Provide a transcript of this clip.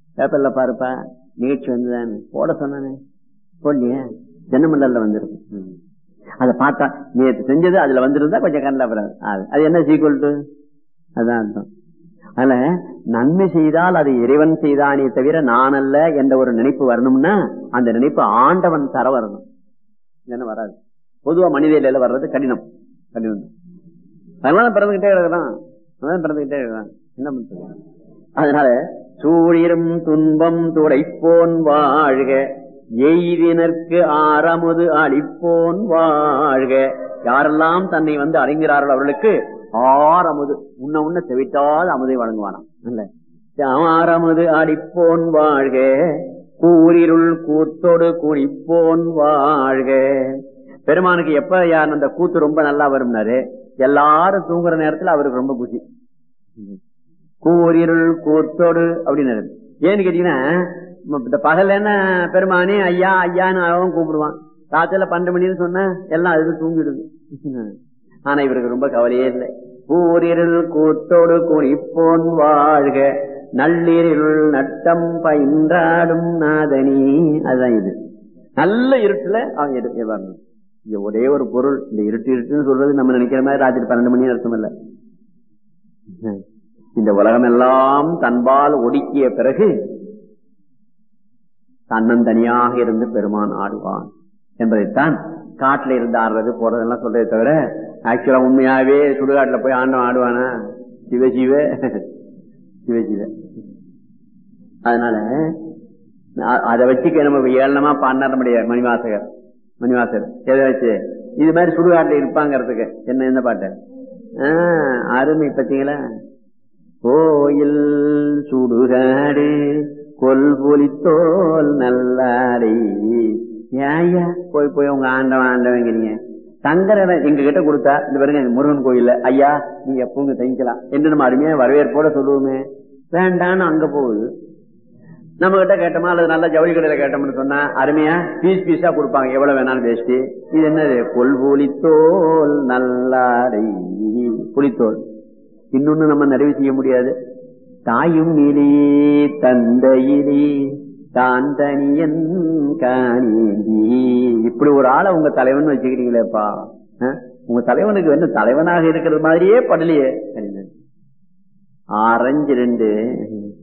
பேப்பர்ல பாருப்பா நிகழ்ச்சி வந்துதான் போட சொன்னானே போடலையே ஜன்னமண்டல வந்துருக்கு. அதை பார்த்தா நேற்று செஞ்சது அதுல வந்திருந்தா கொஞ்சம் கண்டப்படாது. அது என்ன சீக்வல் டு அதான் அர்த்தம். அதனால நன்மை செய்தால் அது இறைவன் செய்தானே தவிர நான் அல்ல என்ற ஒரு நினைப்பு வரணும்னா அந்த நினைப்பு ஆண்டவன் தர வரணும். என்ன வராது. பொதுவா மனிதயில வர்றது கடினம் கடினம். அதனால பிறந்துகிட்டே இருக்கிறான் பிறந்துகிட்டே இருக்கிறான். என்ன பண்றது? அதனால சூழிரும் துன்பம் துடைப்போன் வாழ்க, எய்தினர்க்கு ஆரமுது அளிப்போன் வாழ்க. யாரெல்லாம் தன்னை வந்து அடைகிறார்கள் அவர்களுக்கு ஆரமுது உன்ன செவிட்டாத அமுதை வழங்குவானாம். இல்ல ஆரமுது அளிப்போன் வாழ்க, கூரிருள் கூத்தோடு குனிப்போன் வாழ்க. பெருமானுக்கு எப்ப யார் அந்த கூத்து ரொம்ப நல்லா வரும்னாரு, எல்லாரும் தூங்குற நேரத்துல அவருக்கு ரொம்ப குஷி. கூரிருள் கூத்தோடு அப்படின்னு ஏன்னு கேட்டீங்கன்னா, இந்த பகல் என்ன பெருமானே ஐயா ஐயான்னு அவன் கூப்பிடுவான். ராத்திரில 12 மணின்னு சொன்ன எல்லாம் அது தூங்கிடுது. ஆனா இவருக்கு ரொம்ப கவலையே இல்லை. கூரிருள் கூத்தோடு குனிப்போன் வாழ்க, நள்ளிருள் நட்டம் பயின்றாடும் நாதனி. அதுதான் இது. நல்ல இருட்டுல அவன் வரணும். இங்க ஒரே ஒரு பொருள், இந்த இருட்டு இருட்டுன்னு சொல்றது நம்ம நினைக்கிற மாதிரி ராத்திரி 12 மணி அர்த்தம் இல்ல. இந்த உலகம் எல்லாம் தன்பால் ஒடுக்கிய பிறகு தன்னந்தனியாக இருந்து பெருமான் ஆடுவான் என்பதைத்தான் காட்டுல இருந்து ஆடுறது போறதெல்லாம் சொல்றதை தவிர ஆக்சுவலா உண்மையாவே சுடுகாட்டுல போய் ஆண்டவன் ஆடுவானா? சிவசிவ சிவசிவ. அதனால அதை வச்சுக்க நம்ம ஏளனமா பாடினார முடியாது. மணிவாசகர் எதை வச்சு இது மாதிரி சுடுகாட்டுல இருப்பாங்கிறதுக்கு என்ன பாட்டு அருமை பத்தீங்களா? கோயில் சுடுகாடு கொல்பொலித்தோல் நல்லாடை. ஏயா போய் போய் உங்க ஆண்டவங்கிறீங்க. தங்குற இடம் எங்க கிட்ட கொடுத்தா இந்த பாருங்க முருகன் கோயில்ல ஐயா நீங்க எப்பவுங்க தங்கிக்கலாம் என்று நம்ம அருமையா வரவேற்போட சொல்லுவோமே. வேண்டான்னு அங்க போகுது. நம்ம கிட்ட கேட்டோமா அல்லது நல்ல ஜவுளி கடையில கேட்டோம்னு சொன்னா அருமையா பீஸ் பீஸா கொடுப்பாங்க, எவ்வளவு வேணாலும் பேசி. இது என்னது? கொல்பொலித்தோல் நல்லாடை புலித்தோல். இன்னொன்னு நம்ம நிறைவு செய்ய முடியாது. தாயும் நீலே தந்தையிலே தான் தனியன் காணேந்தி. இப்படி ஒரு ஆளை உங்க தலைவன் வச்சுக்கிறீங்களேப்பா, உங்க தலைவனுக்கு என்ன தலைவனாக இருக்கிறது மாதிரியே படலையே. ஆரஞ்சு 2